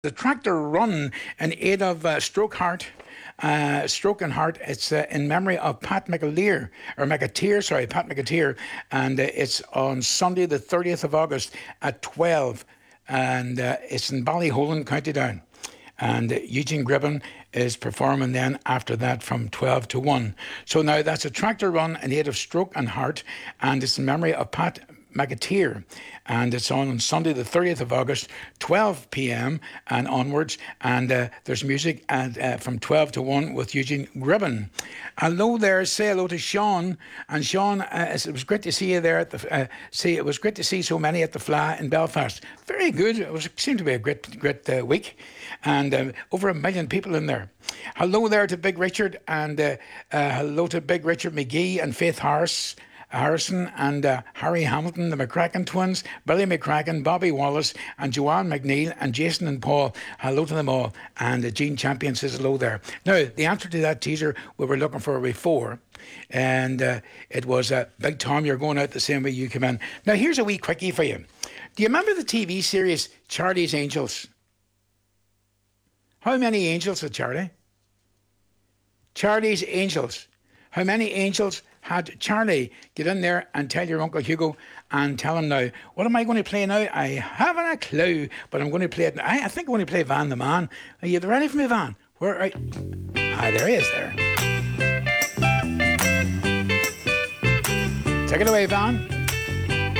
The tractor run in aid of Stroke and Heart. It's in memory of Pat Pat McAteer, and it's on Sunday, the 30th of August at 12, and it's in Ballyholland, County Down. And Eugene Gribben is performing then after that from 12 to 1. So now that's a tractor run in aid of Stroke and Heart, and it's in memory of Pat McAteer, and it's on Sunday the 30th of August, 12 p.m. and onwards, and there's music from 12 to 1 with Eugene Gribben. Hello there, say hello to Sean, and Sean, it was great to see you there at the, it was great to see so many at the Fla in Belfast. Very good, seemed to be a great week, and over 1 million people in there. Hello there to Big Richard, and hello to Big Richard McGee and Faith Harrison and Harry Hamilton, the McCracken twins, Billy McCracken, Bobby Wallace, and Joanne McNeil, and Jason and Paul. Hello to them all. And Gene Champion says hello there. Now, the answer to that teaser we were looking for before, and it was Big Tom, you're going out the same way you came in. Now, here's a wee quickie for you. Do you remember the TV series Charlie's Angels? How many angels had Charlie? Charlie's Angels. How many angels had Charlie? Get in there and tell your Uncle Hugo and tell him now. What am I going to play now? I haven't a clue, but I'm going to play it. I think I'm going to play Van the Man. Are you ready for me, Van? Where? Right. There he is there. Take it away, Van.